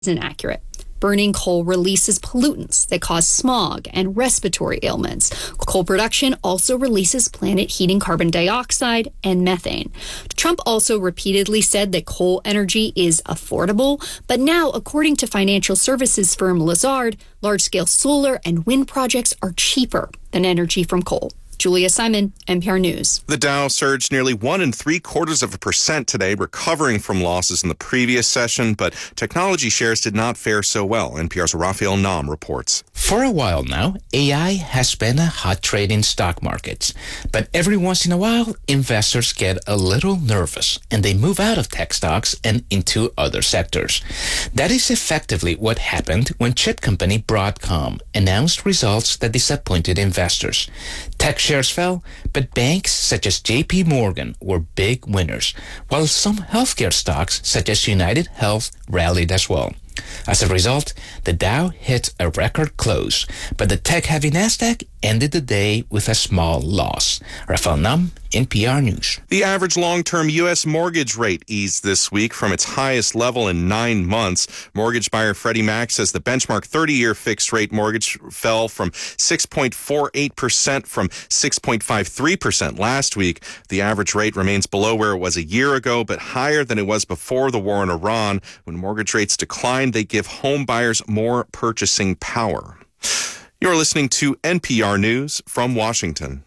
inaccurate. Burning coal releases pollutants that cause smog and respiratory ailments. Coal production also releases planet-heating carbon dioxide and methane. Trump also repeatedly said that coal energy is affordable, but now, according to financial services firm Lazard, large-scale solar and wind projects are cheaper than energy from coal. Julia Simon, NPR News. The Dow surged nearly 1.75% today, recovering from losses in the previous session, but technology shares did not fare so well. NPR's Raphael Nam reports. For a while now, AI has been a hot trade in stock markets. But every once in a while, investors get a little nervous and they move out of tech stocks and into other sectors. That is effectively what happened when chip company Broadcom announced results that disappointed investors. Tech shares fell, but banks such as JP Morgan were big winners, while some healthcare stocks such as United Health rallied as well. As a result, the Dow hit a record close, but the tech-heavy Nasdaq ended the day with a small loss. Raphael Nam, NPR News. The average long-term U.S. mortgage rate eased this week from its highest level in 9 months. Mortgage buyer Freddie Mac says the benchmark 30-year fixed-rate mortgage fell from 6.48% from 6.53% last week. The average rate remains below where it was a year ago, but higher than it was before the war in Iran. When mortgage rates decline, they give home buyers more purchasing power. You're listening to NPR News from Washington.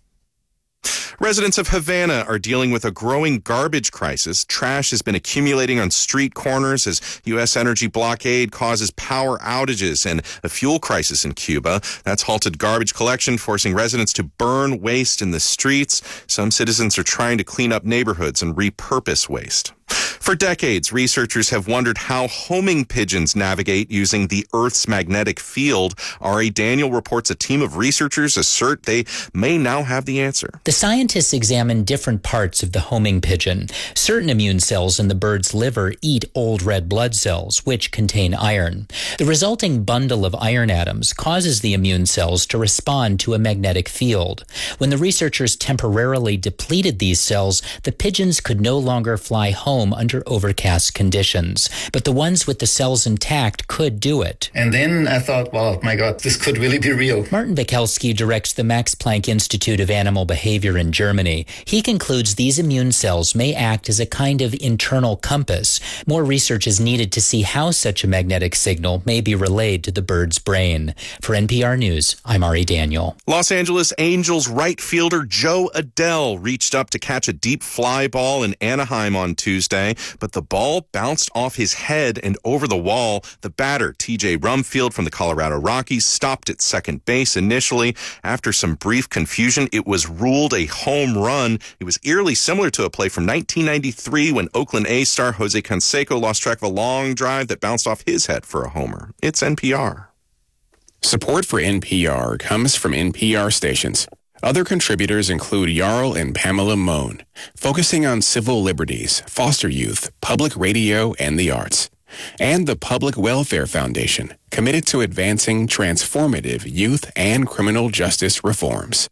Residents of Havana are dealing with a growing garbage crisis. Trash has been accumulating on street corners as U.S. energy blockade causes power outages and a fuel crisis in Cuba. That's halted garbage collection, forcing residents to burn waste in the streets. Some citizens are trying to clean up neighborhoods and repurpose waste. For decades, researchers have wondered how homing pigeons navigate using the Earth's magnetic field. Ari Daniel reports a team of researchers assert they may now have the answer. The scientists examined different parts of the homing pigeon. Certain immune cells in the bird's liver eat old red blood cells, which contain iron. The resulting bundle of iron atoms causes the immune cells to respond to a magnetic field. When the researchers temporarily depleted these cells, the pigeons could no longer fly home under overcast conditions. But the ones with the cells intact could do it. And then I thought, wow, my God, this could really be real. Martin Bikelski directs the Max Planck Institute of Animal Behavior in Germany. He concludes these immune cells may act as a kind of internal compass. More research is needed to see how such a magnetic signal may be relayed to the bird's brain. For NPR News, I'm Ari Daniel. Los Angeles Angels right fielder Jo Adell reached up to catch a deep fly ball in Anaheim on Tuesday, but the ball bounced off his head and over the wall. The batter, TJ Rumfield from the Colorado Rockies, stopped at second base initially. After some brief confusion, it was ruled a home run. It was eerily similar to a play from 1993 when Oakland A's star Jose Canseco lost track of a long drive that bounced off his head for a homer. It's NPR. Support for NPR comes from NPR stations. Other contributors include Jarl and Pamela Mohn, focusing on civil liberties, foster youth, public radio, and the arts. And the Public Welfare Foundation, committed to advancing transformative youth and criminal justice reforms.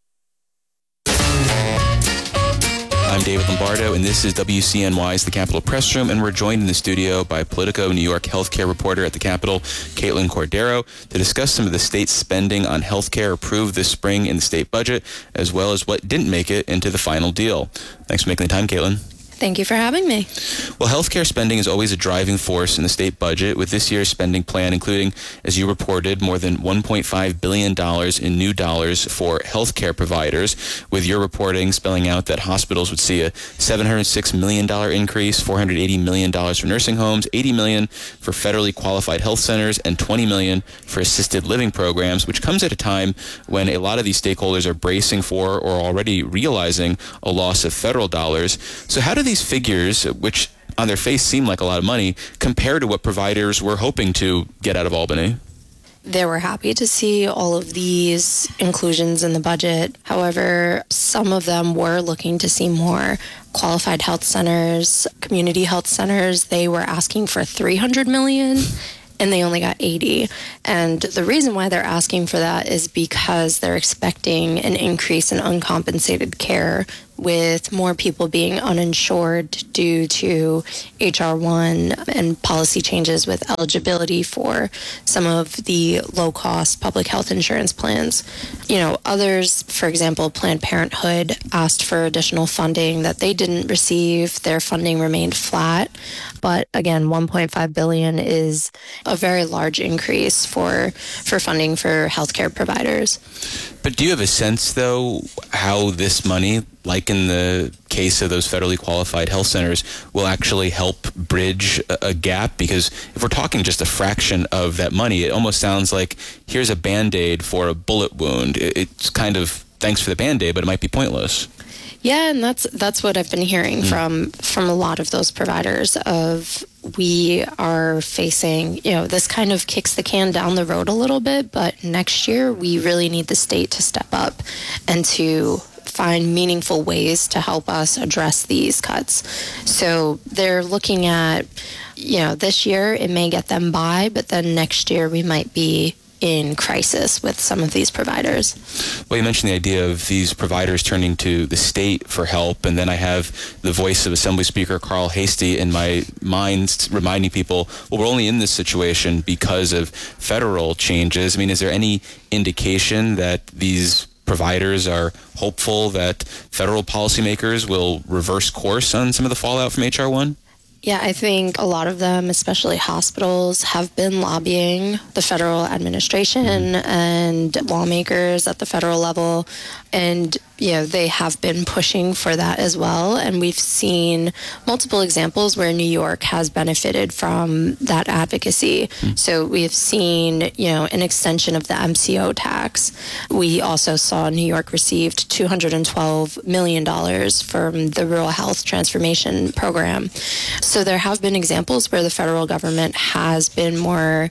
I'm David Lombardo, and this is WCNY's The Capitol Press Room, and we're joined in the studio by Politico New York healthcare reporter at the Capitol, Caitlin Cordero, to discuss some of the state's spending on healthcare approved this spring in the state budget, as well as what didn't make it into the final deal. Thanks for making the time, Caitlin. Thank you for having me. Well, healthcare spending is always a driving force in the state budget, with this year's spending plan including, as you reported, more than $1.5 billion in new dollars for healthcare providers, with your reporting spelling out that hospitals would see a $706 million increase, $480 million for nursing homes, $80 million for federally qualified health centers, and $20 million for assisted living programs, which comes at a time when a lot of these stakeholders are bracing for or already realizing a loss of federal dollars. So how do these figures, which on their face seem like a lot of money, compare to what providers were hoping to get out of Albany? They were happy to see all of these inclusions in the budget. However, some of them were looking to see more. Qualified health centers, community health centers, they were asking for $300 million, and they only got $80. And the reason why they're asking for that is because they're expecting an increase in uncompensated care, with more people being uninsured due to H.R. 1 and policy changes with eligibility for some of the low-cost public health insurance plans. Others, for example, Planned Parenthood, asked for additional funding that they didn't receive. Their funding remained flat. But again, $1.5 billion is a very large increase for funding for healthcare providers. But do you have a sense, though, how this money, like in the case of those federally qualified health centers, will actually help bridge a gap? Because if we're talking just a fraction of that money, it almost sounds like here's a Band-Aid for a bullet wound. It's kind of thanks for the Band-Aid, but it might be pointless. Yeah, and that's what I've been hearing from a lot of those providers of, we are facing, this kind of kicks the can down the road a little bit, but next year we really need the state to step up and to find meaningful ways to help us address these cuts. So they're looking at, this year it may get them by, but then next year we might be in crisis with some of these providers. Well, you mentioned the idea of these providers turning to the state for help, and then I have the voice of Assembly Speaker Carl Heastie in my mind reminding people, well, we're only in this situation because of federal changes. I mean, is there any indication that these providers are hopeful that federal policymakers will reverse course on some of the fallout from H.R. 1? Yeah, I think a lot of them, especially hospitals, have been lobbying the federal administration and lawmakers at the federal level. And, they have been pushing for that as well. And we've seen multiple examples where New York has benefited from that advocacy. So we've seen, an extension of the MCO tax. We also saw New York received $212 million from the Rural Health Transformation Program. So there have been examples where the federal government has been more,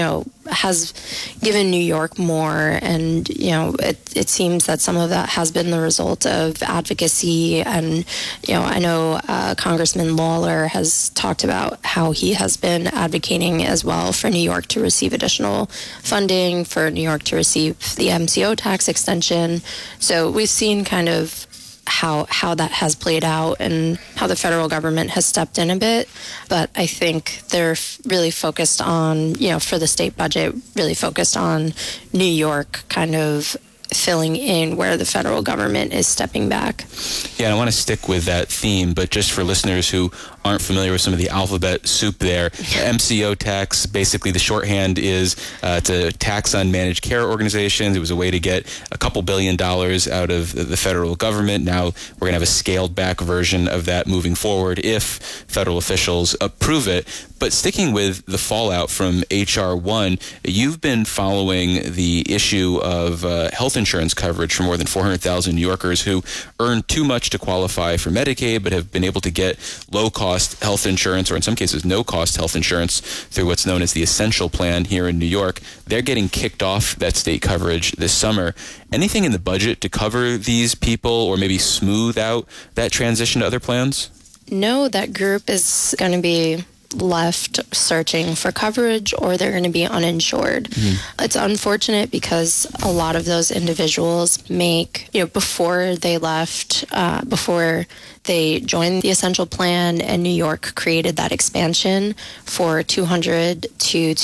has given New York more, and it seems that some of that has been the result of advocacy. And I know Congressman Lawler has talked about how he has been advocating as well for New York to receive additional funding, for New York to receive the MCO tax extension. So we've seen kind of how that has played out and how the federal government has stepped in a bit. But I think they're really focused on, for the state budget, really focused on New York kind of filling in where the federal government is stepping back. Yeah, and I want to stick with that theme, but just for listeners who aren't familiar with some of the alphabet soup there, MCO tax, basically the shorthand is it's a tax on managed care organizations. It was a way to get a couple $2 billion out of the federal government. Now we're going to have a scaled back version of that moving forward if federal officials approve it. But sticking with the fallout from H.R. 1, you've been following the issue of health insurance coverage for more than 400,000 New Yorkers who earn too much to qualify for Medicaid but have been able to get low-cost health insurance, or in some cases no-cost health insurance, through what's known as the Essential Plan here in New York. They're getting kicked off that state coverage this summer. Anything in the budget to cover these people or maybe smooth out that transition to other plans? No, that group is going to be left searching for coverage, or they're going to be uninsured. It's unfortunate because a lot of those individuals make, before they left, before they joined the Essential Plan, and New York created that expansion for 200 to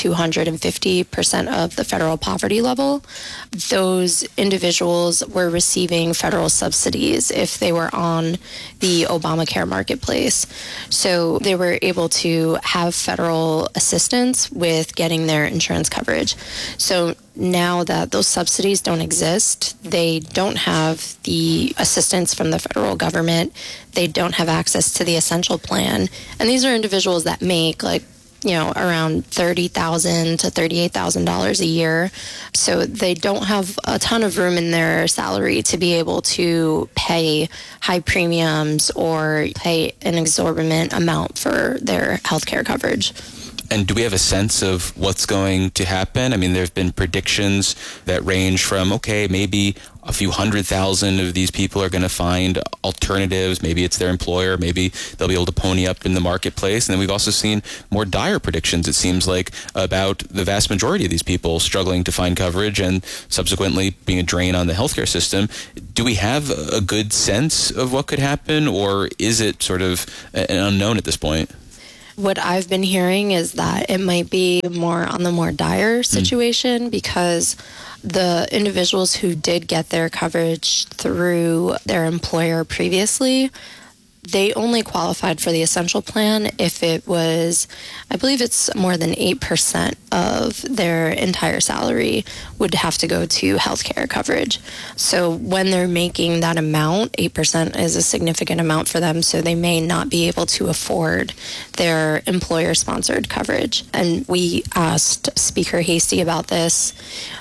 250% of the federal poverty level. Those individuals were receiving federal subsidies if they were on the Obamacare marketplace. So they were able to have federal assistance with getting their insurance coverage. So now that those subsidies don't exist, they don't have the assistance from the federal government. They don't have access to the Essential Plan. And these are individuals that make around $30,000 to $38,000 a year. So they don't have a ton of room in their salary to be able to pay high premiums or pay an exorbitant amount for their healthcare coverage. And do we have a sense of what's going to happen? I mean, there have been predictions that range from, okay, maybe a few 100,000 of these people are going to find alternatives. Maybe it's their employer. Maybe they'll be able to pony up in the marketplace. And then we've also seen more dire predictions, it seems like, about the vast majority of these people struggling to find coverage and subsequently being a drain on the healthcare system. Do we have a good sense of what could happen, or is it sort of an unknown at this point? What I've been hearing is that it might be more on the more dire situation because the individuals who did get their coverage through their employer previously, they only qualified for the essential plan if it was, I believe it's more than 8% of their entire salary would have to go to healthcare coverage. So when they're making that amount, 8% is a significant amount for them, so they may not be able to afford their employer-sponsored coverage. And we asked Speaker Hastie about this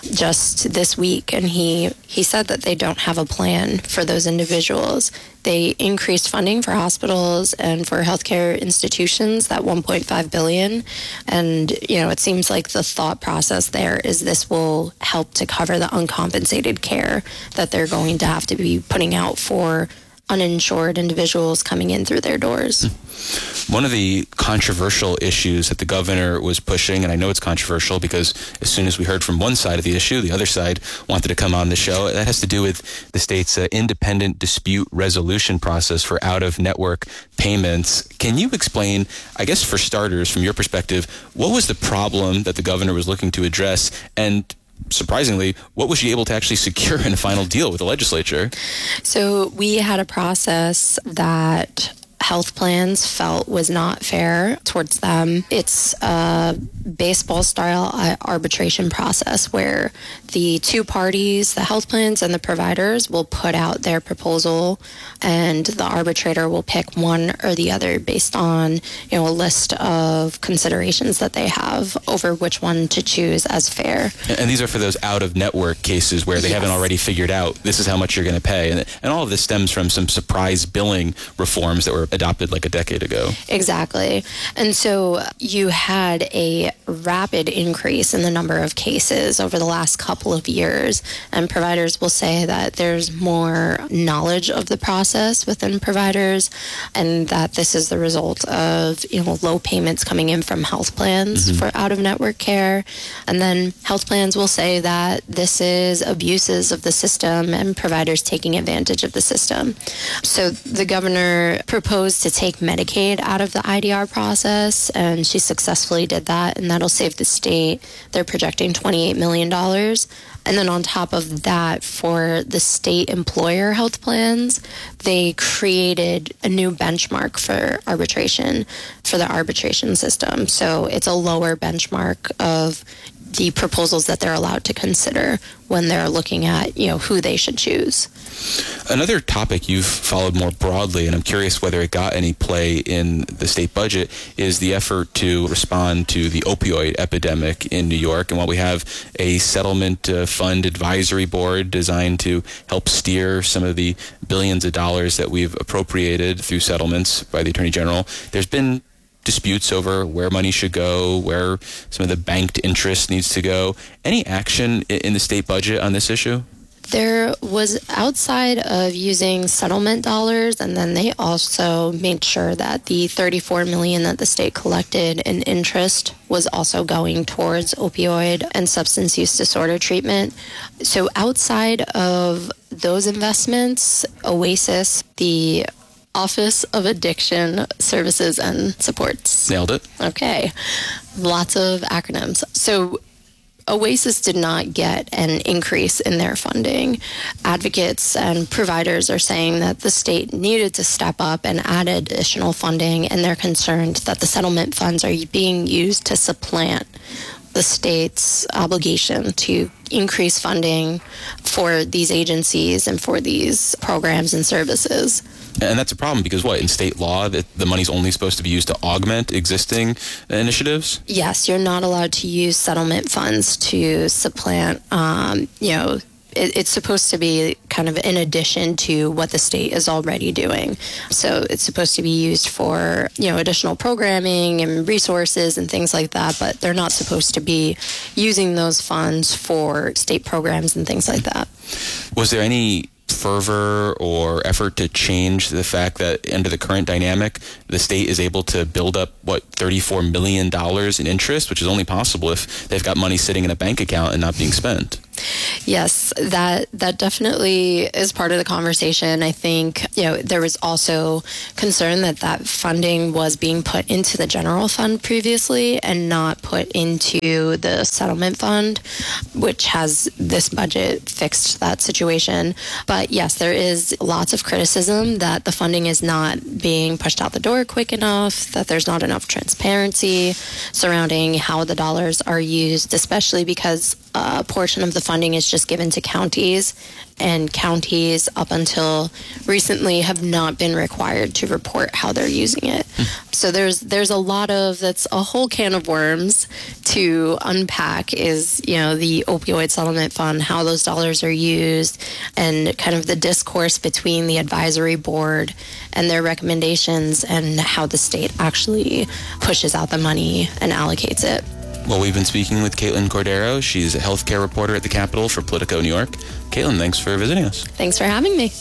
just this week, and he said that they don't have a plan for those individuals. They increased funding for hospitals and for healthcare institutions, that $1.5 billion. And, it seems like the thought process there is this will help to cover the uncompensated care that they're going to have to be putting out for uninsured individuals coming in through their doors. One of the controversial issues that the governor was pushing, and I know it's controversial because as soon as we heard from one side of the issue, the other side wanted to come on the show. That has to do with the state's independent dispute resolution process for out-of-network payments. Can you explain, I guess for starters, from your perspective, what was the problem that the governor was looking to address, and surprisingly, what was she able to actually secure in a final deal with the legislature? So we had a process that health plans felt was not fair towards them. It's a baseball-style arbitration process where the two parties, the health plans and the providers, will put out their proposal, and the arbitrator will pick one or the other based on, a list of considerations that they have over which one to choose as fair. And these are for those out-of-network cases where they haven't already figured out this is how much you're going to pay. And all of this stems from some surprise billing reforms that were adopted like a decade ago. Exactly. And so you had a rapid increase in the number of cases over the last couple of years, and providers will say that there's more knowledge of the process within providers, and that this is the result of low payments coming in from health plans for out-of-network care. And then health plans will say that this is abuses of the system and providers taking advantage of the system. So the governor proposed to take Medicaid out of the IDR process, and she successfully did that, and that'll save the state. They're projecting $28 million. And then on top of that, for the state employer health plans, they created a new benchmark for arbitration, for the arbitration system. So it's a lower benchmark of the proposals that they're allowed to consider when they're looking at, who they should choose. Another topic you've followed more broadly, and I'm curious whether it got any play in the state budget, is the effort to respond to the opioid epidemic in New York. And while we have a settlement fund advisory board designed to help steer some of the billions of dollars that we've appropriated through settlements by the Attorney General, there's been disputes over where money should go, where some of the banked interest needs to go. Any action in the state budget on this issue? There was, outside of using settlement dollars, and then they also made sure that the $34 million that the state collected in interest was also going towards opioid and substance use disorder treatment. So outside of those investments, OASIS, the Office of Addiction Services and Supports. Nailed it. Okay. Lots of acronyms. So OASIS did not get an increase in their funding. Advocates and providers are saying that the state needed to step up and add additional funding, and they're concerned that the settlement funds are being used to supplant the state's obligation to increase funding for these agencies and for these programs and services. And that's a problem because in state law, that the money's only supposed to be used to augment existing initiatives? Yes, you're not allowed to use settlement funds to supplant, it's supposed to be kind of in addition to what the state is already doing. So it's supposed to be used for, additional programming and resources and things like that, but they're not supposed to be using those funds for state programs and things like that. Was there any fervor or effort to change the fact that under the current dynamic, the state is able to build up, $34 million in interest, which is only possible if they've got money sitting in a bank account and not being spent? Yes, that definitely is part of the conversation. I think, there was also concern that funding was being put into the general fund previously and not put into the settlement fund, which has this budget fixed that situation. But yes, there is lots of criticism that the funding is not being pushed out the door quick enough, that there's not enough transparency surrounding how the dollars are used, especially because a portion of the funding is just given to counties, and counties up until recently have not been required to report how they're using it. So there's a lot of, that's a whole can of worms to unpack, is, the opioid settlement fund, how those dollars are used, and kind of the discourse between the advisory board and their recommendations and how the state actually pushes out the money and allocates it. Well, we've been speaking with Caitlin Cordero. She's a healthcare reporter at the Capitol for Politico New York. Caitlin, thanks for visiting us. Thanks for having me.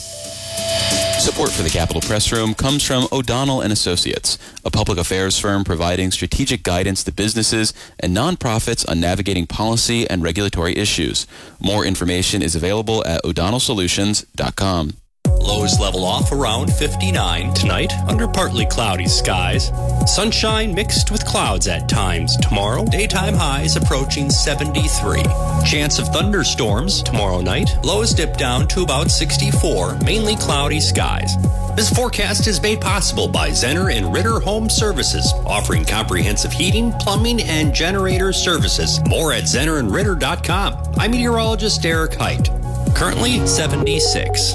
Support for the Capitol Press Room comes from O'Donnell & Associates, a public affairs firm providing strategic guidance to businesses and nonprofits on navigating policy and regulatory issues. More information is available at o'donnellsolutions.com. Lows level off around 59 tonight under partly cloudy skies. Sunshine mixed with clouds at times tomorrow. Daytime highs approaching 73. Chance of thunderstorms tomorrow night. Lows dip down to about 64. Mainly cloudy skies. This forecast is made possible by Zenner and Ritter Home Services, offering comprehensive heating, plumbing, and generator services. More at zennerandritter.com. I'm meteorologist Derek Height. Currently 76.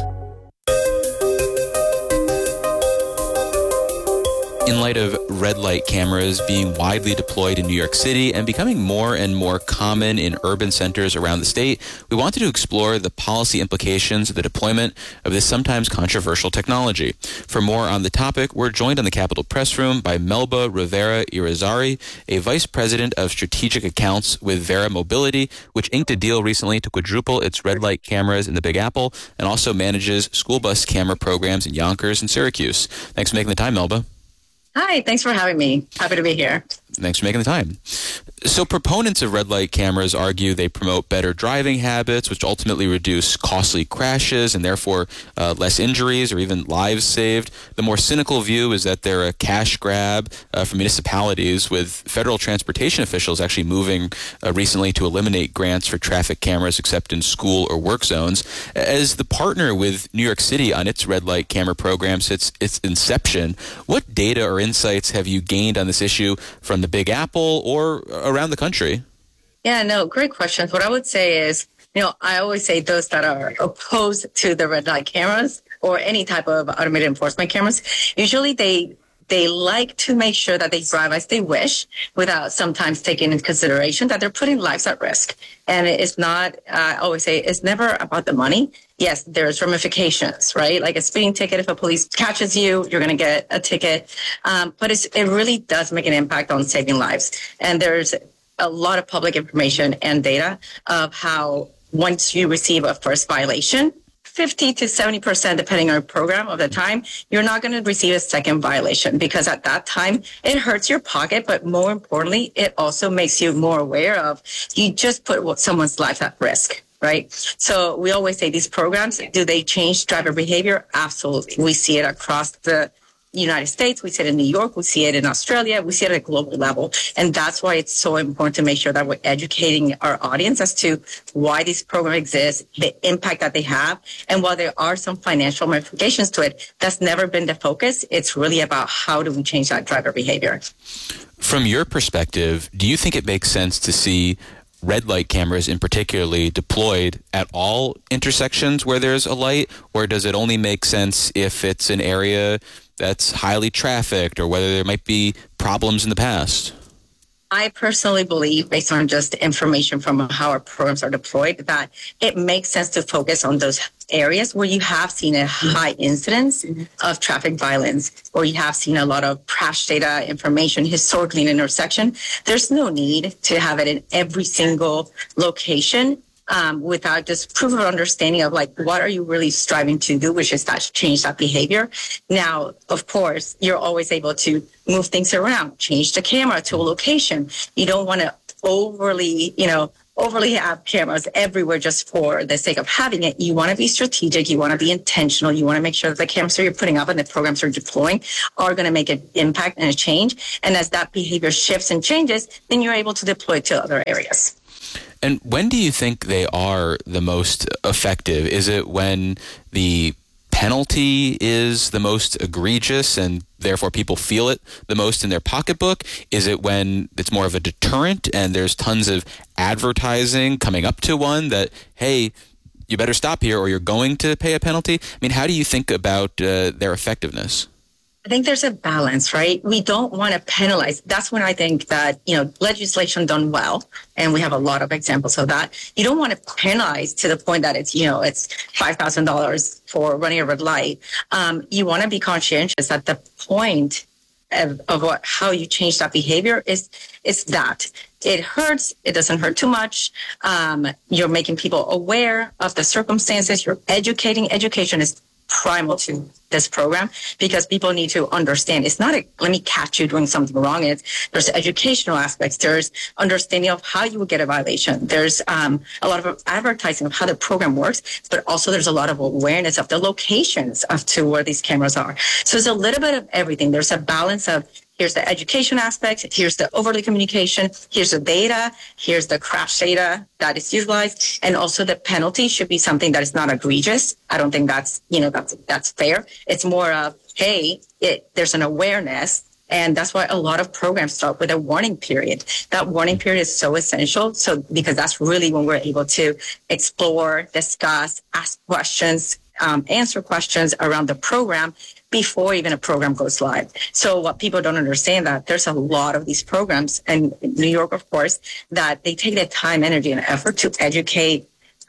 In light of red light cameras being widely deployed in New York City and becoming more and more common in urban centers around the state, we wanted to explore the policy implications of the deployment of this sometimes controversial technology. For more on the topic, we're joined on the Capitol Press Room by Melba Rivera Irizarry, a vice president of strategic accounts with Verra Mobility, which inked a deal recently to quadruple its red light cameras in the Big Apple and also manages school bus camera programs in Yonkers and Syracuse. Thanks for making the time, Melba. Hi, thanks for having me. Happy to be here. Thanks for making the time. So proponents of red light cameras argue they promote better driving habits, which ultimately reduce costly crashes and therefore less injuries or even lives saved. The more cynical view is that they're a cash grab for municipalities, with federal transportation officials actually moving recently to eliminate grants for traffic cameras except in school or work zones. As the partner with New York City on its red light camera program since its inception, what data or insights have you gained on this issue from the Big Apple or around the country? Yeah, no, great questions. What I would say is, I always say those that are opposed to the red light cameras or any type of automated enforcement cameras, usually they like to make sure that they drive as they wish without sometimes taking into consideration that they're putting lives at risk. And it's not, I always say, it's never about the money. Yes, there's ramifications, right? Like a speeding ticket, if a police catches you, you're going to get a ticket. But it really does make an impact on saving lives. And there's a lot of public information and data of how once you receive a first violation, 50 to 70%, depending on your program of the time, you're not going to receive a second violation, because at that time it hurts your pocket. But more importantly, it also makes you more aware of, you just put someone's life at risk. Right. So we always say these programs, do they change driver behavior? Absolutely. We see it across the United States. We see it in New York. We see it in Australia. We see it at a global level. And that's why it's so important to make sure that we're educating our audience as to why these programs exist, the impact that they have. And while there are some financial ramifications to it, that's never been the focus. It's really about how do we change that driver behavior. From your perspective, do you think it makes sense to see red light cameras in particularly deployed at all intersections where there's a light, or does it only make sense if it's an area that's highly trafficked or whether there might be problems in the past? I personally believe, based on just information from how our programs are deployed, that it makes sense to focus on those areas where you have seen a high incidence of traffic violence, or you have seen a lot of crash data information historically in an intersection. There's no need to have it in every single location. Without just proof of understanding of like, what are you really striving to do, which is that change that behavior. Now, of course, you're always able to move things around, change the camera to a location. You don't want to overly have cameras everywhere just for the sake of having it. You want to be strategic. You want to be intentional. You want to make sure that the cameras that you're putting up and the programs you're deploying are going to make an impact and a change. And as that behavior shifts and changes, then you're able to deploy to other areas. And when do you think they are the most effective? Is it when the penalty is the most egregious and therefore people feel it the most in their pocketbook? Is it when it's more of a deterrent and there's tons of advertising coming up to one that, hey, you better stop here or you're going to pay a penalty? I mean, how do you think about their effectiveness? I think there's a balance, right? We don't want to penalize. That's when I think that, legislation done well, and we have a lot of examples of that. You don't want to penalize to the point that it's, it's $5,000 for running a red light. You want to be conscientious that the point of how you change that behavior is that it hurts. It doesn't hurt too much. You're making people aware of the circumstances. You're educating. Education is primal to this program because people need to understand it's not let me catch you doing something wrong. There's educational aspects. There's understanding of how you would get a violation. There's a lot of advertising of how the program works, but also there's a lot of awareness of the locations to where these cameras are. So there's a little bit of everything. There's a balance of here's the education aspect, here's the overlay communication, here's the data, here's the crash data that is utilized, and also the penalty should be something that is not egregious. I don't think that's fair. It's more of, hey, there's an awareness, and that's why a lot of programs start with a warning period. That warning period is so essential, because that's really when we're able to explore, discuss, ask questions, answer questions around the program before even a program goes live. So what people don't understand that there's a lot of these programs, and in New York, of course, that they take the time, energy, and effort to educate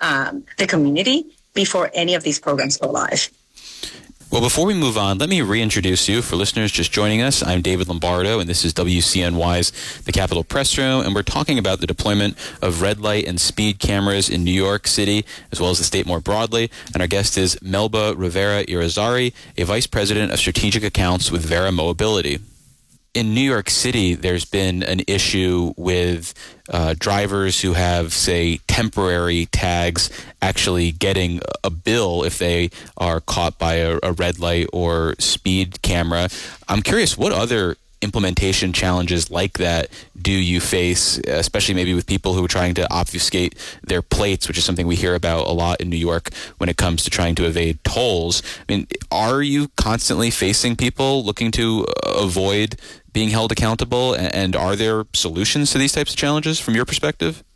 the community before any of these programs go live. Well, before we move on, let me reintroduce you. For listeners just joining us, I'm David Lombardo, and this is WCNY's The Capitol Press Room, and we're talking about the deployment of red light and speed cameras in New York City, as well as the state more broadly. And our guest is Melba Rivera Irizarry, a Vice President of Strategic Accounts with Verra Mobility. In New York City, there's been an issue with drivers who have, say, temporary tags actually getting a bill if they are caught by a red light or speed camera. I'm curious, what other implementation challenges like that do you face, especially maybe with people who are trying to obfuscate their plates, which is something we hear about a lot in New York when it comes to trying to evade tolls? I mean, are you constantly facing people looking to avoid being held accountable, and are there solutions to these types of challenges from your perspective?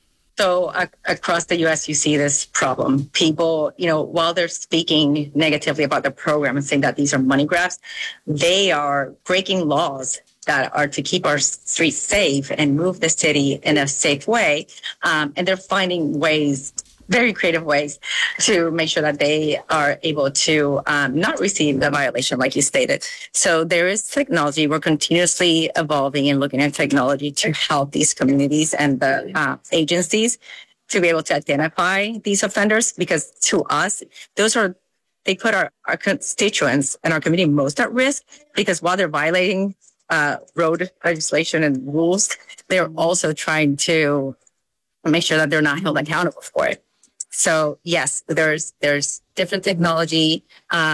So across the U.S., you see this problem. People, while they're speaking negatively about the program and saying that these are money grabs, they are breaking laws that are to keep our streets safe and move the city in a safe way. And they're finding ways, very creative ways, to make sure that they are able to not receive the violation, like you stated. So there is technology. We're continuously evolving and looking at technology to help these communities and the agencies to be able to identify these offenders, because to us, they put our constituents and our community most at risk, because while they're violating road legislation and rules, they're also trying to make sure that they're not held accountable for it. So yes, there's different technology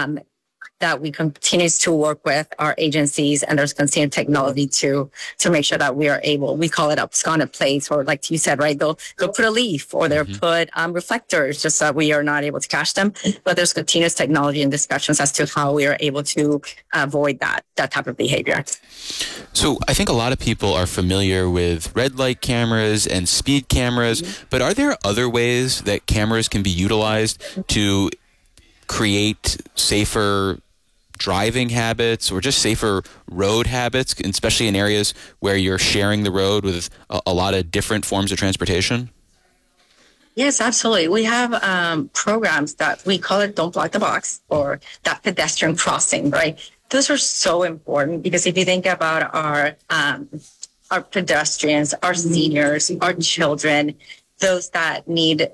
that we continue to work with our agencies, and there's continued technology to make sure that we are able. We call it absconded plates, or like you said, right? They'll put a leaf, or they'll put reflectors, just so we are not able to catch them. But there's continuous technology and discussions as to how we are able to avoid that type of behavior. So I think a lot of people are familiar with red light cameras and speed cameras, but are there other ways that cameras can be utilized to create safer driving habits or just safer road habits, especially in areas where you're sharing the road with a lot of different forms of transportation? Yes, absolutely. We have programs that we call it Don't Block the Box, or that pedestrian crossing, right? Those are so important because if you think about our pedestrians, our seniors, our children, those that need,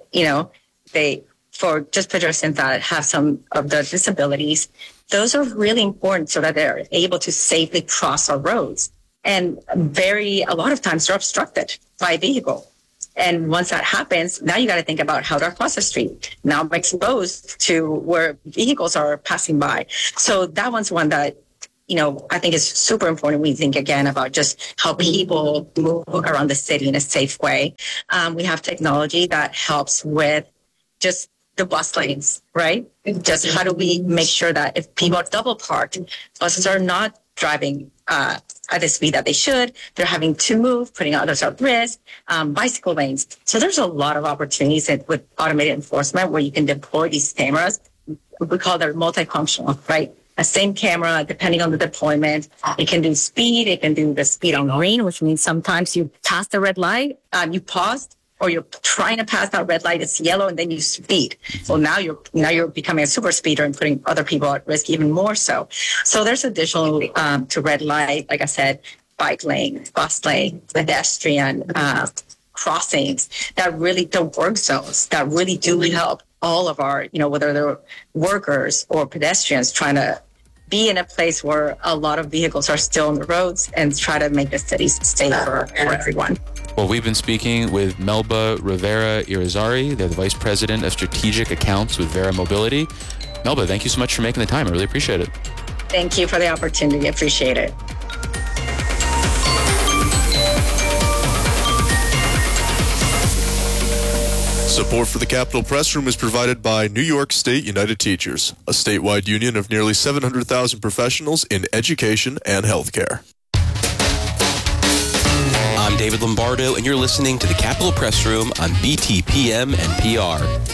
for just pedestrians that have some of the disabilities, those are really important so that they're able to safely cross our roads. And a lot of times they're obstructed by vehicle. And once that happens, now you got to think about how to cross the street. Now I'm exposed to where vehicles are passing by. So that one's one that, I think is super important. We think again about just how people move around the city in a safe way. We have technology that helps with just the bus lanes, right? Just how do we make sure that if people are double parked, buses are not driving at the speed that they should. They're having to move, putting others at risk, bicycle lanes. So there's a lot of opportunities with automated enforcement where you can deploy these cameras. We call them multifunctional, right? A same camera, depending on the deployment. It can do speed. It can do the speed on green, which means sometimes you pass the red light, you paused, or you're trying to pass that red light, it's yellow, and then you speed. So now you're becoming a super speeder and putting other people at risk even more so. So there's additional to red light, like I said, bike lane, bus lane, pedestrian crossings, the work zones that really do help all of our, whether they're workers or pedestrians trying to be in a place where a lot of vehicles are still on the roads and try to make the cities safer for everyone. Well, we've been speaking with Melba Rivera Irizarry. They're the Vice President of Strategic Accounts with Verra Mobility. Melba, thank you so much for making the time. I really appreciate it. Thank you for the opportunity. Appreciate it. Support for the Capitol Press Room is provided by New York State United Teachers, a statewide union of nearly 700,000 professionals in education and healthcare. I'm David Lombardo, and you're listening to the Capitol Press Room on BTPM NPR.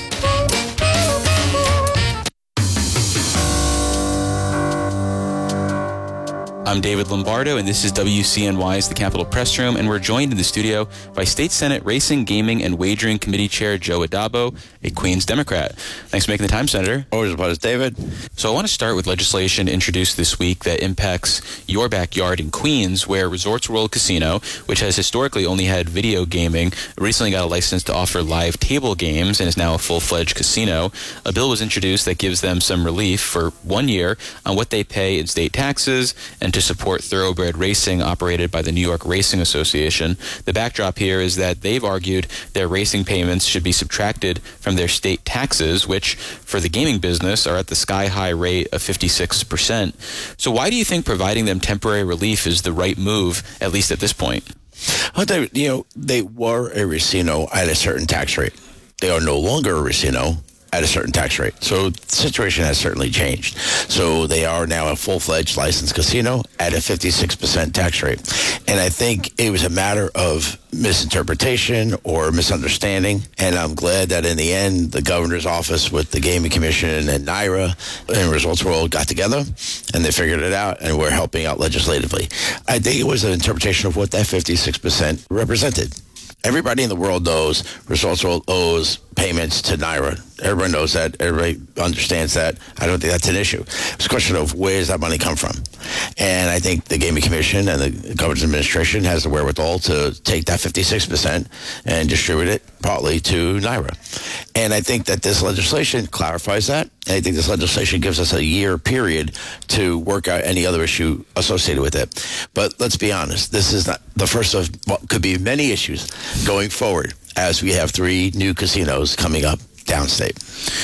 I'm David Lombardo, and this is WCNY's The Capitol Press Room, and we're joined in the studio by State Senate Racing, Gaming, and Wagering Committee Chair Joe Addabbo, a Queens Democrat. Thanks for making the time, Senator. Always a pleasure, David. So I want to start with legislation introduced this week that impacts your backyard in Queens, where Resorts World Casino, which has historically only had video gaming, recently got a license to offer live table games and is now a full-fledged casino. A bill was introduced that gives them some relief for 1 year on what they pay in state taxes and to support thoroughbred racing operated by the New York Racing Association. The backdrop here is that they've argued their racing payments should be subtracted from their state taxes, which for the gaming business are at the sky-high rate of 56%. So why do you think providing them temporary relief is the right move, at least at this point? Well, David, they were a casino at a certain tax rate. They are no longer a casino at a certain tax rate. So the situation has certainly changed. So they are now a full-fledged licensed casino at a 56% tax rate. And I think it was a matter of misinterpretation or misunderstanding. And I'm glad that in the end, the governor's office with the Gaming Commission and NYRA and Resorts World got together and they figured it out and we're helping out legislatively. I think it was an interpretation of what that 56% represented. Everybody in the world knows Resorts World owes payments to NYRA. Everyone knows that. Everybody understands that. I don't think that's an issue. It's a question of where does that money come from? And I think the Gaming Commission and the governor's administration has the wherewithal to take that 56% and distribute it partly to NYRA. And I think that this legislation clarifies that. And I think this legislation gives us a year period to work out any other issue associated with it. But let's be honest, this is not the first of what could be many issues going forward as we have 3 new casinos coming up downstate.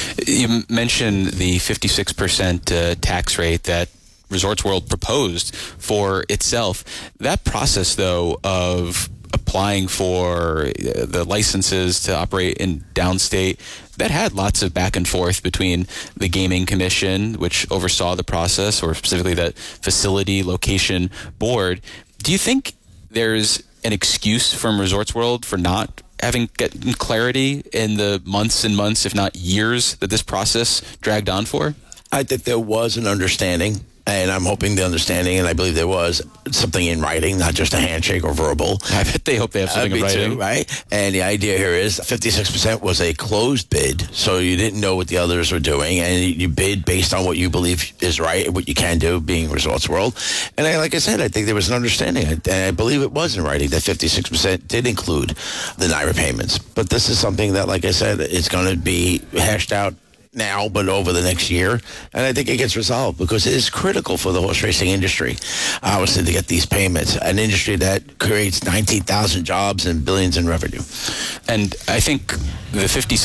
You mentioned the 56% tax rate that Resorts World proposed for itself. That process, though, of applying for the licenses to operate in downstate, that had lots of back and forth between the Gaming Commission, which oversaw the process, or specifically that facility location board. Do you think there's an excuse from Resorts World for not having gotten clarity in the months and months, if not years, that this process dragged on for? I think there was an understanding And I'm hoping the understanding, and I believe there was, something in writing, not just a handshake or verbal. I bet they hope they have something in writing. Too, right? And the idea here is 56% was a closed bid, so you didn't know what the others were doing, and you bid based on what you believe is right and what you can do, being Resorts World. And like I said, I think there was an understanding, and I believe it was in writing, that 56% did include the NYRA payments. But this is something that, like I said, is going to be hashed out now, but over the next year. And I think it gets resolved because it is critical for the horse racing industry, obviously, to get these payments. An industry that creates 19,000 jobs and billions in revenue. And I think the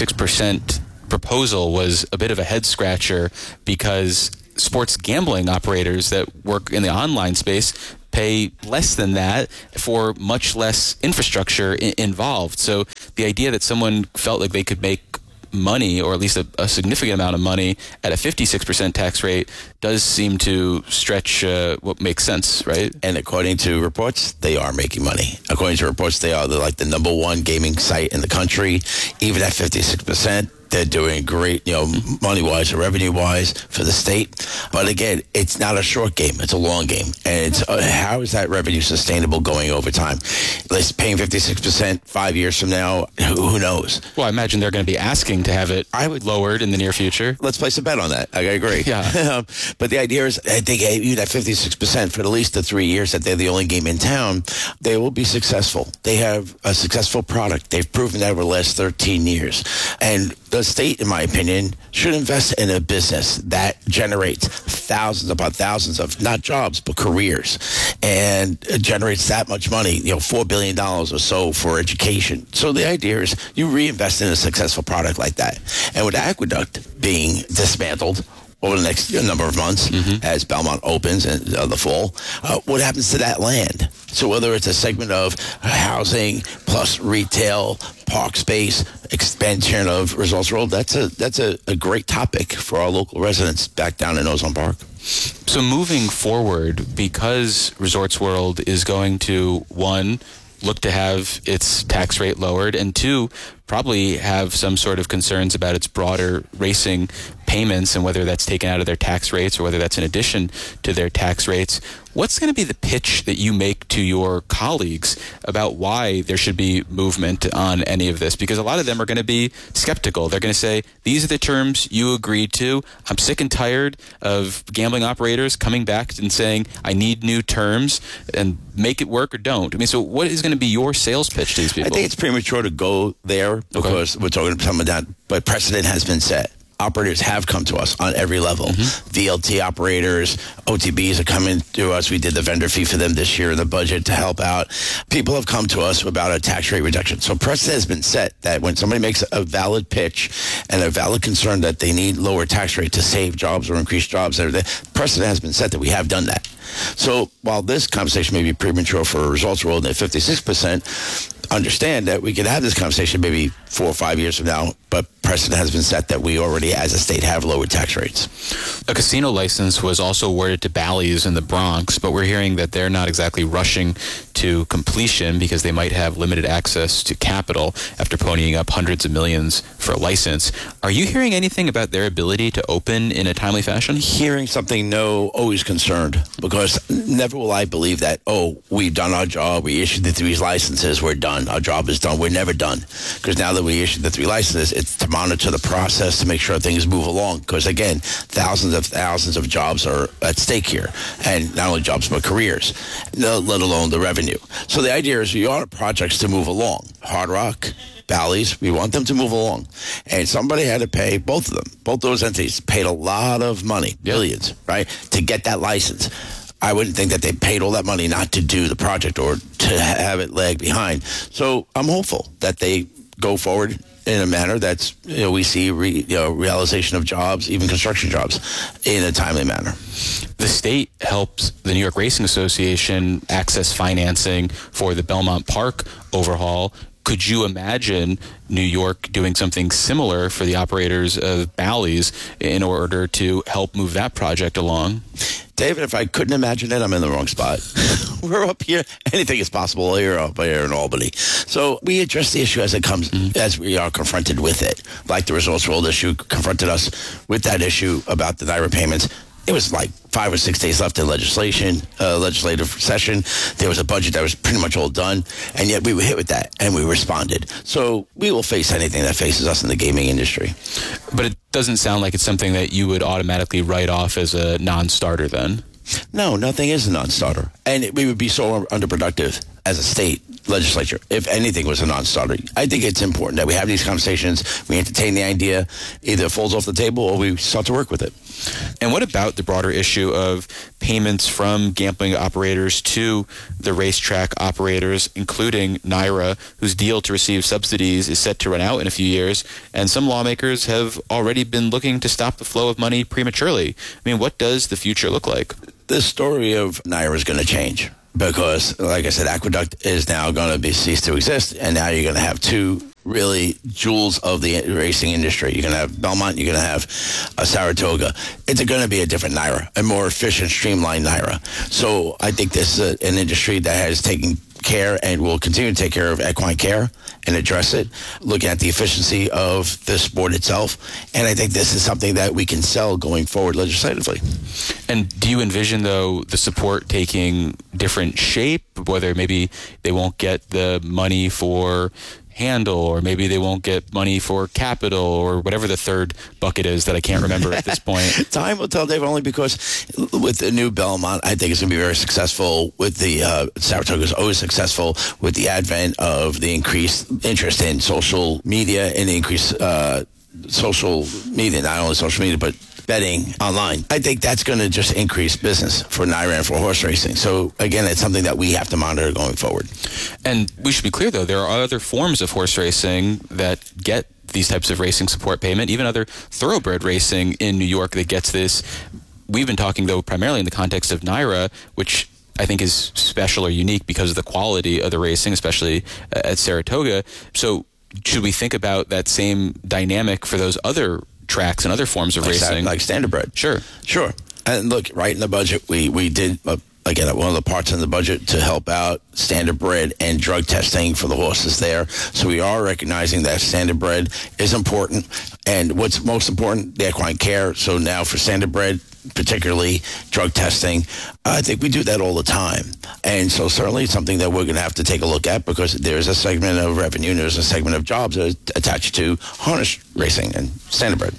56% proposal was a bit of a head scratcher because sports gambling operators that work in the online space pay less than that for much less infrastructure involved. So the idea that someone felt like they could make money, or at least a significant amount of money at a 56% tax rate, does seem to stretch what makes sense, right? And according to reports, they are making money. According to reports, they are like the number one gaming site in the country. Even at 56%, they're doing great, money-wise or revenue-wise for the state. But again, it's not a short game. It's a long game. And it's how is that revenue sustainable going over time? Let's paying 56% 5 years from now. Who knows? Well, I imagine they're going to be asking to have it lowered in the near future. Let's place a bet on that. I agree. Yeah. But the idea is, I think even at 56% for at least the 3 years that they're the only game in town, they will be successful. They have a successful product. They've proven that over the last 13 years. And the state, in my opinion, should invest in a business that generates thousands upon thousands of, not jobs, but careers, and generates that much money, $4 billion or so for education. So the idea is you reinvest in a successful product like that. And with Aqueduct being dismantled over the next number of months, as Belmont opens in the fall, what happens to that land? So whether it's a segment of housing plus retail, park space, expansion of Resorts World, that's a great topic for our local residents back down in Ozone Park. So moving forward, because Resorts World is going to, one, look to have its tax rate lowered, and two, probably have some sort of concerns about its broader racing payments and whether that's taken out of their tax rates or whether that's in addition to their tax rates. What's going to be the pitch that you make to your colleagues about why there should be movement on any of this? Because a lot of them are going to be skeptical. They're going to say, these are the terms you agreed to. I'm sick and tired of gambling operators coming back and saying, I need new terms, and make it work or don't. I mean, so what is going to be your sales pitch to these people? I think it's premature to go there because we're talking about some of that, but precedent has been set. Operators have come to us on every level. VLT operators, OTBs are coming to us. We did the vendor fee for them this year in the budget to help out. People have come to us about a tax rate reduction. So precedent has been set that when somebody makes a valid pitch and a valid concern that they need lower tax rate to save jobs or increase jobs, precedent has been set that we have done that. So while this conversation may be premature for Resorts World at 56%, understand that we could have this conversation maybe 4 or 5 years from now, but precedent has been set that we already, as a state, have lowered tax rates. A casino license was also awarded to Bally's in the Bronx, but we're hearing that they're not exactly rushing to completion because they might have limited access to capital after ponying up hundreds of millions for a license. Are you hearing anything about their ability to open in a timely fashion? Hearing something, no, always concerned, because never will I believe that, we've done our job, we issued the 3 licenses, we're done, our job is done. We're never done, because now that we issued the 3 licenses, it's to monitor the process to make sure things move along, because again, thousands of jobs are at stake here, and not only jobs but careers, let alone the revenue. So the idea is we want projects to move along. Hard Rock, Bally's, we want them to move along, and somebody had to pay, both of them, both those entities paid a lot of money, billions, right, to get that license. I wouldn't think that they paid all that money not to do the project or to have it lag behind. So I'm hopeful that they go forward in a manner that's, we see realization of jobs, even construction jobs, in a timely manner. The state helped the New York Racing Association access financing for the Belmont Park overhaul. Could you imagine New York doing something similar for the operators of Bally's in order to help move that project along? David, if I couldn't imagine it, I'm in the wrong spot. We're up here. Anything is possible here in Albany. So we address the issue as it comes, as we are confronted with it. Like the Resorts World issue confronted us with that issue about the NYRA payments. It was like 5 or 6 days left in legislative session. There was a budget that was pretty much all done, and yet we were hit with that, and we responded. So we will face anything that faces us in the gaming industry. But it doesn't sound like it's something that you would automatically write off as a non-starter then. No, nothing is a non-starter. And we would be so underproductive as a state legislature if anything was a non-starter. I think it's important that we have these conversations, we entertain the idea, either it falls off the table or we start to work with it. And what about the broader issue of payments from gambling operators to the racetrack operators, including NYRA, whose deal to receive subsidies is set to run out in a few years, and some lawmakers have already been looking to stop the flow of money prematurely? I mean, what does the future look like? The story of NYRA is going to change because, like I said, Aqueduct is now going to cease to exist, and now you're going to have two really jewels of the racing industry. You're going to have Belmont, you're going to have Saratoga. It's going to be a different NYRA, a more efficient, streamlined NYRA. So I think this is an industry that has taken care and will continue to take care of equine care and address it, looking at the efficiency of the sport itself. And I think this is something that we can sell going forward legislatively. And do you envision, though, the support taking different shape, whether maybe they won't get the money for handle, or maybe they won't get money for capital, or whatever the third bucket is that I can't remember at this point? Time will tell, Dave, only because with the new Belmont, I think it's going to be very successful. With the Saratoga is always successful with the advent of the increased interest in social media and the increased social media, not only social media, but betting online. I think that's going to just increase business for NYRA and for horse racing. So, again, it's something that we have to monitor going forward. And we should be clear, though, there are other forms of horse racing that get these types of racing support payment, even other thoroughbred racing in New York that gets this. We've been talking, though, primarily in the context of NYRA, which I think is special or unique because of the quality of the racing, especially at Saratoga. So should we think about that same dynamic for those other tracks and other forms of racing? Like standardbred. Sure. And look, right in the budget, we did, again, one of the parts in the budget to help out standardbred and drug testing for the horses there. So we are recognizing that standardbred is important. And what's most important, the equine care. So now for standardbred, particularly drug testing, I think we do that all the time. And so certainly it's something that we're going to have to take a look at because there's a segment of revenue and there's a segment of jobs that are attached to harness racing and standardbred.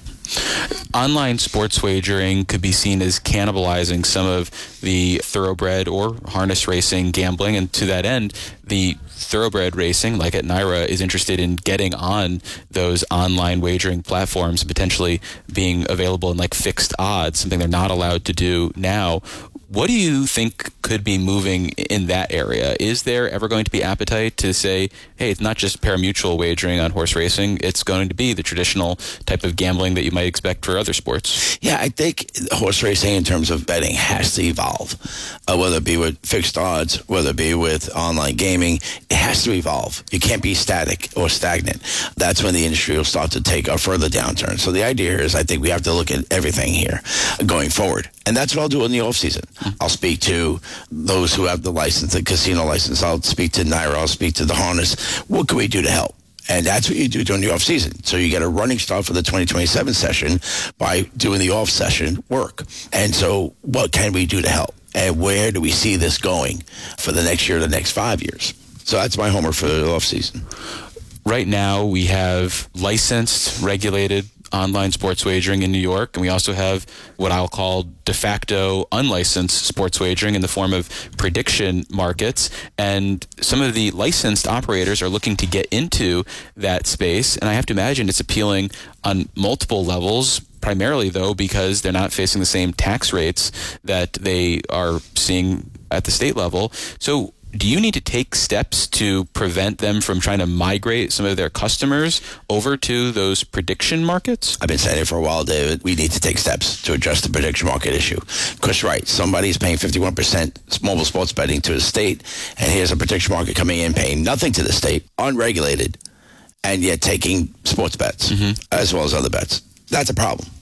Online sports wagering could be seen as cannibalizing some of the thoroughbred or harness racing gambling, and to that end, the thoroughbred racing, like at NYRA, is interested in getting on those online wagering platforms, potentially being available in like fixed odds, something they're not allowed to do now. What do you think could be moving in that area? Is there ever going to be appetite to say, hey, it's not just parimutuel wagering on horse racing, it's going to be the traditional type of gambling that you might expect for other sports? Yeah, I think horse racing in terms of betting has to evolve, whether it be with fixed odds, whether it be with online gaming. It has to evolve. You can't be static or stagnant. That's when the industry will start to take a further downturn. So the idea here is I think we have to look at everything here going forward. And that's what I'll do in the off season. I'll speak to those who have the license, the casino license. I'll speak to NYRA. I'll speak to the harness. What can we do to help? And that's what you do during the off season. So you get a running start for the 2027 session by doing the off session work. And so what can we do to help? And where do we see this going for the next year, the next 5 years? So that's my homework for the off season. Right now we have licensed, regulated online sports wagering in New York, and we also have what I'll call de facto unlicensed sports wagering in the form of prediction markets. And some of the licensed operators are looking to get into that space, and I have to imagine it's appealing on multiple levels, primarily, though, because they're not facing the same tax rates that they are seeing at the state level. So do you need to take steps to prevent them from trying to migrate some of their customers over to those prediction markets? I've been saying it for a while, David. We need to take steps to address the prediction market issue. Because, right, somebody's paying 51% mobile sports betting to the state, and here's a prediction market coming in paying nothing to the state, unregulated, and yet taking sports bets as well as other bets. That's a problem.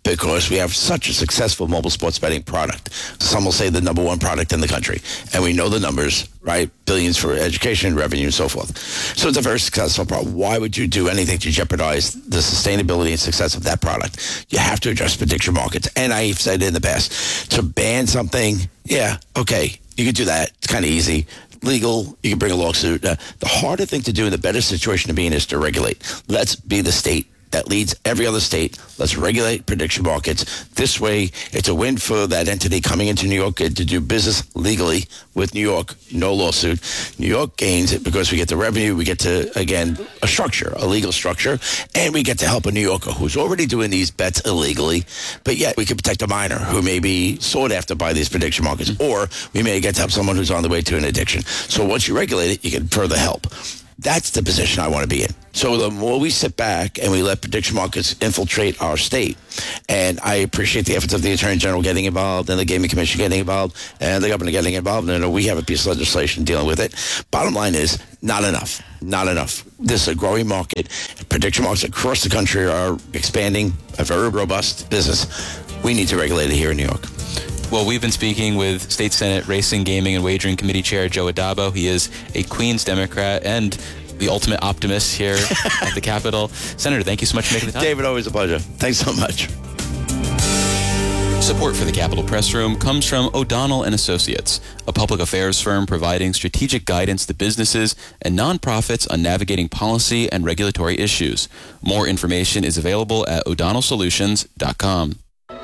because we have such a successful mobile sports betting product. Some will say the number one product in the country. And we know the numbers, right? Billions for education, revenue, and so forth. So it's a very successful product. Why would you do anything to jeopardize the sustainability and success of that product? You have to address prediction markets. And I've said in the past, to ban something, yeah, okay, you could do that. It's kind of easy. Legal, you can bring a lawsuit. The harder thing to do and the better situation to be in is to regulate. Let's be the state that leads every other state. Let's regulate prediction markets. This way, it's a win for that entity coming into New York to do business legally with New York. No lawsuit. New York gains it because we get the revenue. We get to, again, a structure, a legal structure, and we get to help a New Yorker who's already doing these bets illegally, but yet we can protect a minor who may be sought after by these prediction markets, or we may get to help someone who's on the way to an addiction. So once you regulate it, you can further help. That's the position I want to be in. So the more we sit back and we let prediction markets infiltrate our state, and I appreciate the efforts of the Attorney General getting involved and the Gaming Commission getting involved and the governor getting involved, and we have a piece of legislation dealing with it. Bottom line is, not enough. Not enough. This is a growing market. Prediction markets across the country are expanding, a very robust business. We need to regulate it here in New York. Well, we've been speaking with State Senate Racing, Gaming, and Wagering Committee Chair Joe Addabbo. He is a Queens Democrat and the ultimate optimist here at the Capitol. Senator, thank you so much for making the time. David, always a pleasure. Thanks so much. Support for the Capitol Press Room comes from O'Donnell & Associates, a public affairs firm providing strategic guidance to businesses and nonprofits on navigating policy and regulatory issues. More information is available at o'donnellsolutions.com.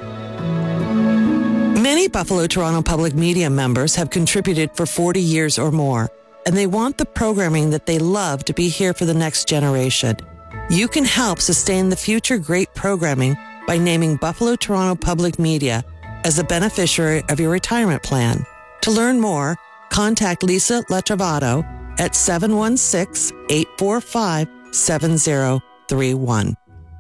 Many Buffalo Toronto Public Media members have contributed for 40 years or more, and they want the programming that they love to be here for the next generation. You can help sustain the future great programming by naming Buffalo Toronto Public Media as a beneficiary of your retirement plan. To learn more, contact Lisa Letrovato at 716-845-7031.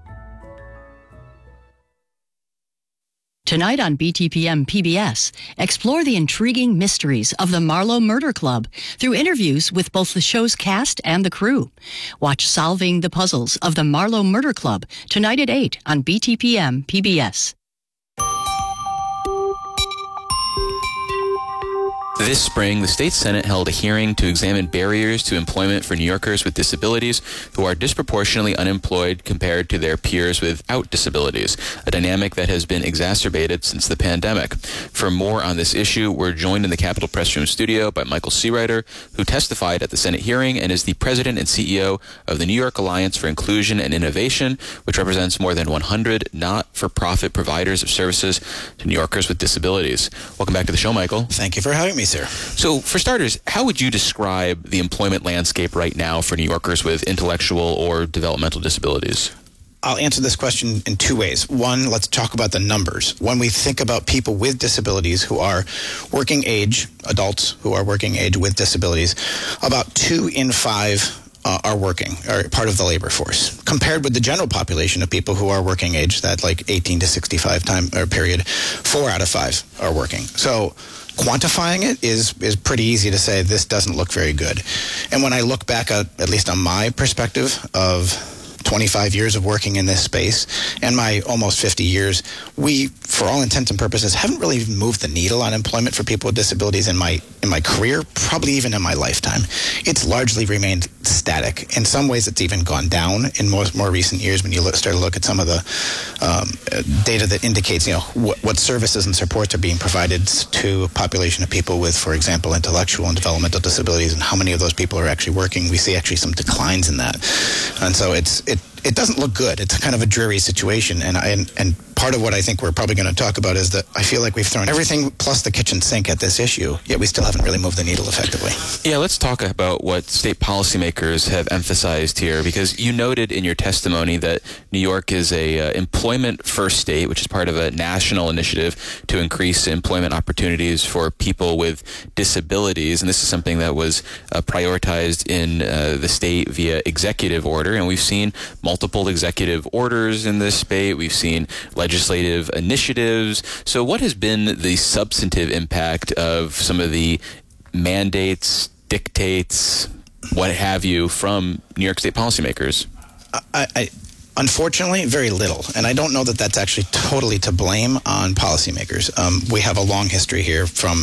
Tonight on BTPM PBS, explore the intriguing mysteries of the Marlowe Murder Club through interviews with both the show's cast and the crew. Watch Solving the Puzzles of the Marlowe Murder Club tonight at 8 on BTPM PBS. This spring, the state Senate held a hearing to examine barriers to employment for New Yorkers with disabilities who are disproportionately unemployed compared to their peers without disabilities, a dynamic that has been exacerbated since the pandemic. For more on this issue, we're joined in the Capitol Press Room studio by Michael Seawriter, who testified at the Senate hearing and is the president and CEO of the New York Alliance for Inclusion and Innovation, which represents more than 100 not-for-profit providers of services to New Yorkers with disabilities. Welcome back to the show, Michael. Thank you for having me, sir. So, for starters, how would you describe the employment landscape right now for New Yorkers with intellectual or developmental disabilities? I'll answer this question in two ways. One, let's talk about the numbers. When we think about people with disabilities who are working age, adults who are working age with disabilities, about 2 in 5 are working, are part of the labor force. Compared with the general population of people who are working age, that like 18 to 65 time or period, 4 out of 5 are working. So quantifying it is pretty easy to say this doesn't look very good. And when I look back at least on my perspective of 25 years of working in this space and my almost 50 years, we, for all intents and purposes, haven't really moved the needle on employment for people with disabilities in my career, probably even in my lifetime. It's largely remained static. In some ways, it's even gone down in more recent years when you start to look at some of the data that indicates, what services and supports are being provided to a population of people with, for example, intellectual and developmental disabilities, and how many of those people are actually working. We see actually some declines in that. And so it doesn't look good. It's kind of a dreary situation, and part of what I think we're probably going to talk about is that I feel like we've thrown everything plus the kitchen sink at this issue, yet we still haven't really moved the needle effectively. Yeah, let's talk about what state policymakers have emphasized here, because you noted in your testimony that New York is a employment-first state, which is part of a national initiative to increase employment opportunities for people with disabilities, and this is something that was prioritized in the state via executive order, and we've seen multiple executive orders in this state. We've seen legislative initiatives. So what has been the substantive impact of some of the mandates, dictates, what have you, from New York State policymakers? Unfortunately, very little. And I don't know that that's actually totally to blame on policymakers. We have a long history here. From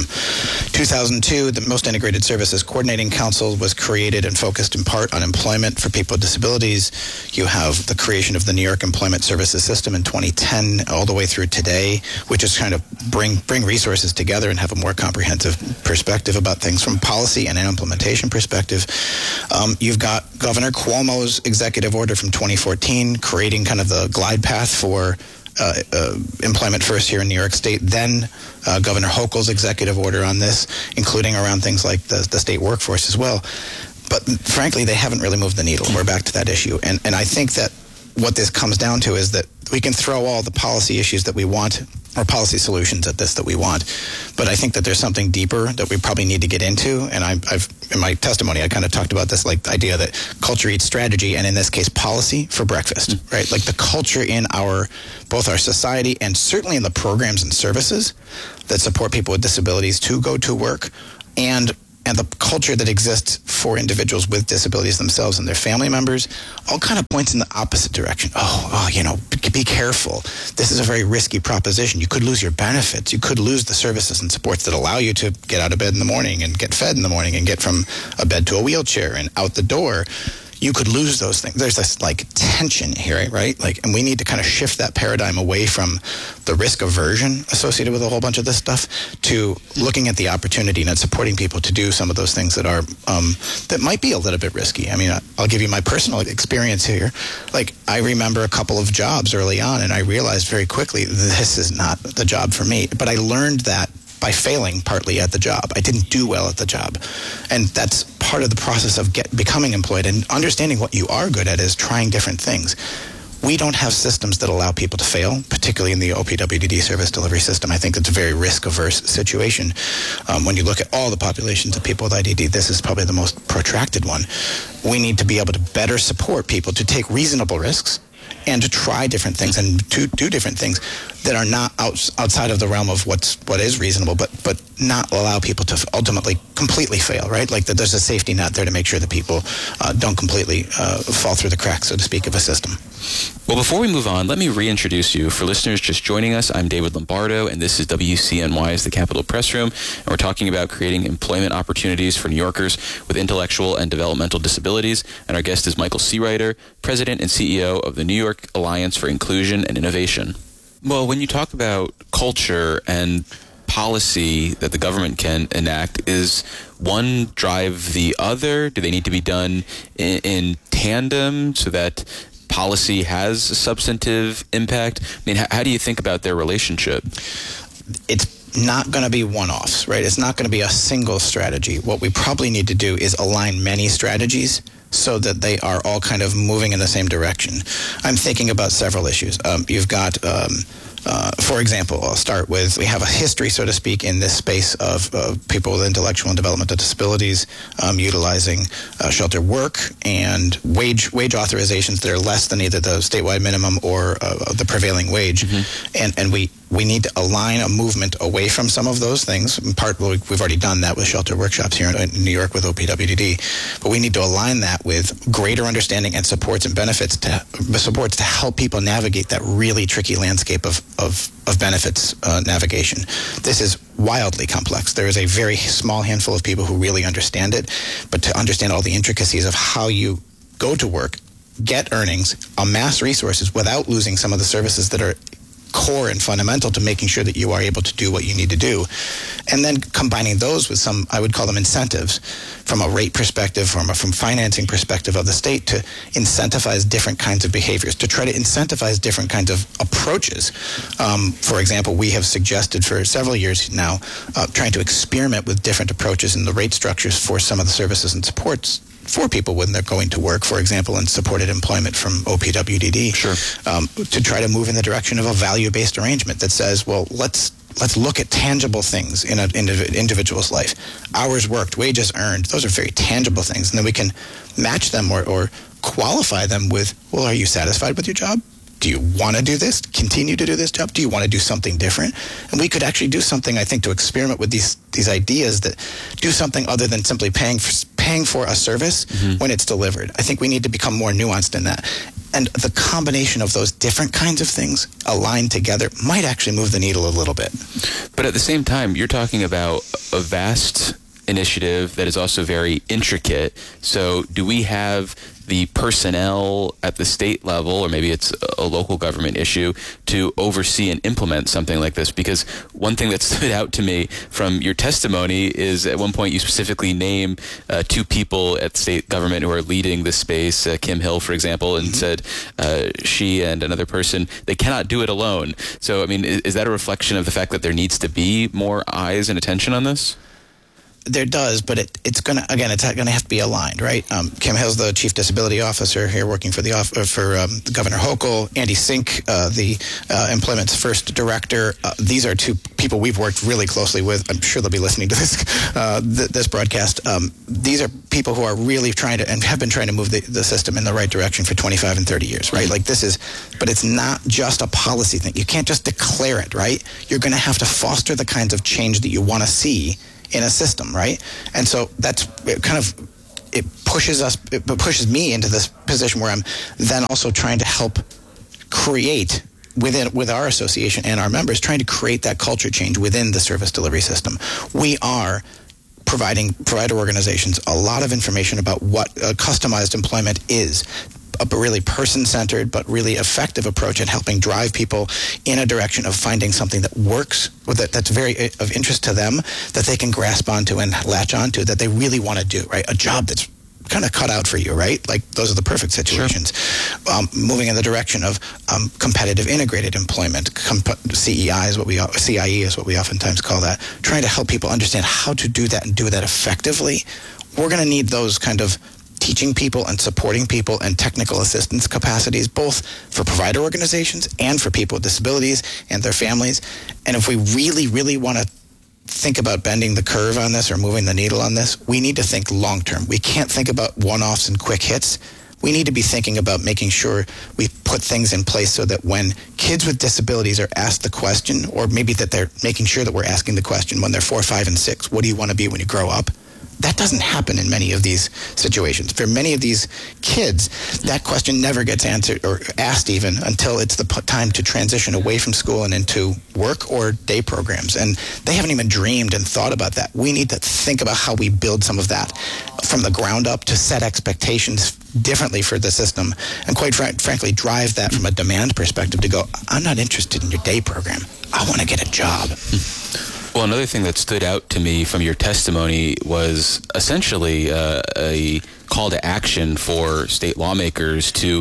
2002, the Most Integrated Services Coordinating Council was created and focused in part on employment for people with disabilities. You have the creation of the New York Employment Services System in 2010 all the way through today, which is kind of bring resources together and have a more comprehensive perspective about things from policy and an implementation perspective. You've got Governor Cuomo's executive order from 2014 creating kind of the glide path for employment first here in New York State. Then Governor Hochul's executive order on this, including around things like the state workforce as well. But frankly, they haven't really moved the needle. We're back to that issue. And I think that what this comes down to is that we can throw all the policy issues that we want or policy solutions at this that we want. But I think that there's something deeper that we probably need to get into. And I've in my testimony, I kind of talked about this, like the idea that culture eats strategy, and in this case, policy for breakfast, right? Like the culture in both our society and certainly in the programs and services that support people with disabilities to go to work, and the culture that exists for individuals with disabilities themselves and their family members all kind of points in the opposite direction. Be careful. This is a very risky proposition. You could lose your benefits. You could lose the services and supports that allow you to get out of bed in the morning and get fed in the morning and get from a bed to a wheelchair and out the door. You could lose those things. There's this tension here, right? And we need to kind of shift that paradigm away from the risk aversion associated with a whole bunch of this stuff to looking at the opportunity and at supporting people to do some of those things that are that might be a little bit risky. I mean, I'll give you my personal experience here. I remember a couple of jobs early on, and I realized very quickly this is not the job for me. But I learned that by failing partly at the job. I didn't do well at the job. And that's part of the process of becoming employed, and understanding what you are good at is trying different things. We don't have systems that allow people to fail, particularly in the OPWDD service delivery system. I think it's a very risk-averse situation. When you look at all the populations of people with IDD, this is probably the most protracted one. We need to be able to better support people to take reasonable risks and to try different things and to do different things that are not outside of the realm of what is reasonable, but not allow people to ultimately completely fail, right? That there's a safety net there to make sure that people don't completely fall through the cracks, so to speak, of a system. Well, before we move on, let me reintroduce you. For listeners just joining us, I'm David Lombardo, and this is WCNY's The Capitol Press Room, and we're talking about creating employment opportunities for New Yorkers with intellectual and developmental disabilities, and our guest is Michael Seereiter, President and CEO of the New York Alliance for Inclusion and Innovation. Well, when you talk about culture and policy that the government can enact, is one drive the other? Do they need to be done in tandem so that policy has a substantive impact? I mean, how do you think about their relationship? It's not going to be one-offs, right? It's not going to be a single strategy. What we probably need to do is align many strategies so that they are all kind of moving in the same direction. I'm thinking about several issues. You've got, for example, I'll start with, we have a history, so to speak, in this space of people with intellectual and developmental disabilities utilizing shelter work and wage authorizations that are less than either the statewide minimum or the prevailing wage. Mm-hmm. And we need to align a movement away from some of those things. In part, we've already done that with shelter workshops here in New York with OPWDD, but we need to align that with greater understanding and supports and benefits to help people navigate that really tricky landscape of benefits navigation. This is wildly complex. There is a very small handful of people who really understand it, but to understand all the intricacies of how you go to work, get earnings, amass resources without losing some of the services that are core and fundamental to making sure that you are able to do what you need to do. And then combining those with some, I would call them incentives from a rate perspective, from financing perspective of the state to incentivize different kinds of behaviors, to try to incentivize different kinds of approaches. For example, we have suggested for several years now trying to experiment with different approaches in the rate structures for some of the services and supports for people when they're going to work, for example, in supported employment from OPWDD. Sure. To try to move in the direction of a value-based arrangement that says, well, let's look at tangible things in an individual's life. Hours worked, wages earned, those are very tangible things. And then we can match them or qualify them with, well, are you satisfied with your job? Do you want to do this? Continue to do this job? Do you want to do something different? And we could actually do something, I think, to experiment with these ideas that do something other than simply paying for a service when it's delivered. I think we need to become more nuanced in that. And the combination of those different kinds of things aligned together might actually move the needle a little bit. But at the same time, you're talking about a vast initiative that is also very intricate. So do we have the personnel at the state level, or maybe it's a local government issue, to oversee and implement something like this? Because one thing that stood out to me from your testimony is at one point you specifically name two people at state government who are leading this space, Kim Hill, for example, and said she and another person, they cannot do it alone. So, I mean, is that a reflection of the fact that there needs to be more eyes and attention on this? There does, but it's going to have to be aligned, right? Kim Hill's the Chief Disability Officer here, working for Governor Hochul. Andy Sink, the Employment's first director. These are two people we've worked really closely with. I'm sure they'll be listening to this broadcast. These are people who are really trying to, and have been trying to move the system in the right direction for 25 and 30 years, right? Like but it's not just a policy thing. You can't just declare it, right? You're going to have to foster the kinds of change that you want to see in a system, right? And so it pushes me into this position where I'm then also trying to help create with our association and our members, trying to create that culture change within the service delivery system. We are providing provider organizations a lot of information about what customized employment is, a really person-centered but really effective approach at helping drive people in a direction of finding something that works, that's very of interest to them, that they can grasp onto and latch onto, that they really want to do, right? A job that's kind of cut out for you, right? Like those are the perfect situations. Sure. Moving in the direction of competitive integrated employment, CIE is what we oftentimes call that, trying to help people understand how to do that and do that effectively. We're going to need those kind of teaching people and supporting people and technical assistance capacities, both for provider organizations and for people with disabilities and their families. And if we really, really want to think about bending the curve on this or moving the needle on this, we need to think long term. We can't think about one-offs and quick hits. We need to be thinking about making sure we put things in place so that when kids with disabilities are asked the question, or maybe that they're making sure that we're asking the question when they're 4, 5, and 6, what do you want to be when you grow up? That doesn't happen in many of these situations. For many of these kids, that question never gets answered or asked even until it's the time to transition away from school and into work or day programs. And they haven't even dreamed and thought about that. We need to think about how we build some of that from the ground up to set expectations differently for the system and quite frankly drive that from a demand perspective to go, I'm not interested in your day program. I want to get a job. Well, another thing that stood out to me from your testimony was essentially a call to action for state lawmakers to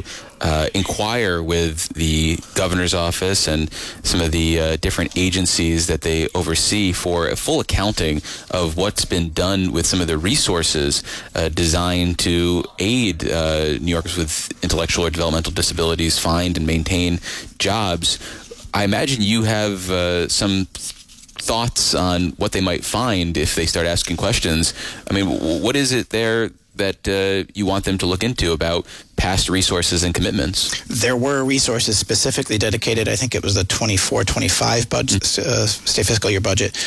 inquire with the governor's office and some of the different agencies that they oversee for a full accounting of what's been done with some of the resources designed to aid New Yorkers with intellectual or developmental disabilities find and maintain jobs. I imagine you have some thoughts on what they might find if they start asking questions. I mean, what is it there that you want them to look into about past resources and commitments? There were resources specifically dedicated. I think it was the 24-25 budget, state fiscal year budget.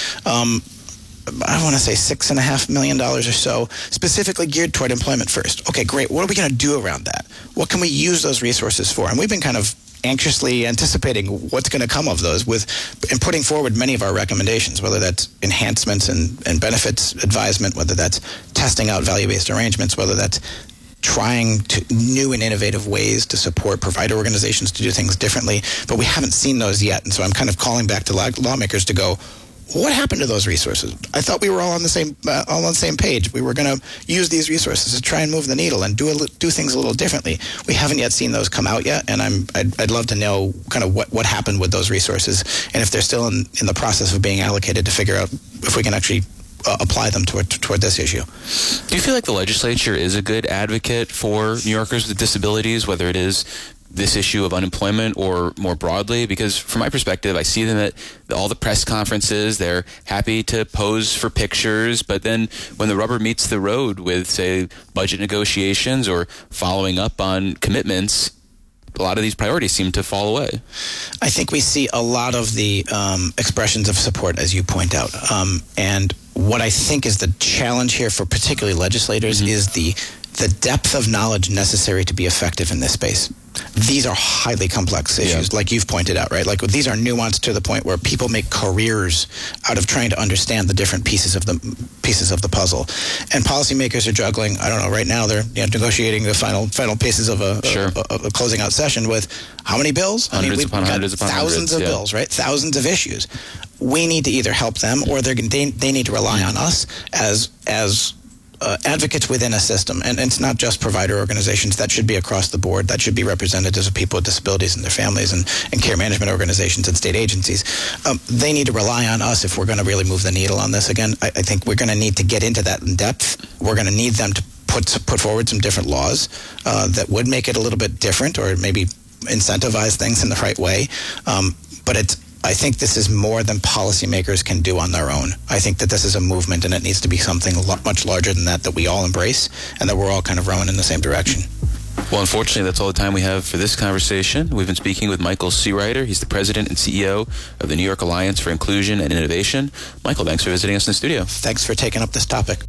I want to say $6.5 million or so, specifically geared toward employment first. Okay, great. What are we going to do around that? What can we use those resources for? And we've been kind of anxiously anticipating what's going to come of those and putting forward many of our recommendations, whether that's enhancements and benefits advisement, whether that's testing out value-based arrangements, whether that's trying new and innovative ways to support provider organizations to do things differently. But we haven't seen those yet. And so I'm kind of calling back to lawmakers to go, what happened to those resources? I thought we were all on the same page. We were going to use these resources to try and move the needle and do things a little differently. We haven't yet seen those come out yet, and I'd love to know kind of what happened with those resources and if they're still in the process of being allocated to figure out if we can actually apply them toward this issue. Do you feel like the legislature is a good advocate for New Yorkers with disabilities, whether it is this issue of unemployment or more broadly? Because from my perspective, I see them at all the press conferences. They're happy to pose for pictures, but then when the rubber meets the road with, say, budget negotiations or following up on commitments, a lot of these priorities seem to fall away. I think we see a lot of the expressions of support, as you point out. And what I think is the challenge here for particularly legislators is the depth of knowledge necessary to be effective in this space. these are highly complex issues, like you've pointed out, right? Like these are nuanced to the point where people make careers out of trying to understand the different pieces of the puzzle. And policymakers are juggling. I don't know. Right now, they're negotiating the final pieces of a closing out session with how many bills? Hundreds upon thousands of bills, right? Thousands of issues. We need to either help them, or they need to rely on us as advocates within a system. And it's not just provider organizations. That should be across the board. That should be representatives of people with disabilities and their families, and care management organizations and state agencies. They need to rely on us if we're going to really move the needle on this. Again, I think we're going to need to get into that in depth. We're going to need them to put forward some different laws that would make it a little bit different, or maybe incentivize things in the right way. But I think this is more than policymakers can do on their own. I think that this is a movement, and it needs to be something much larger than that we all embrace, and that we're all kind of rowing in the same direction. Well, unfortunately, that's all the time we have for this conversation. We've been speaking with Michael Seereiter. He's the president and CEO of the New York Alliance for Inclusion and Innovation. Michael, thanks for visiting us in the studio. Thanks for taking up this topic.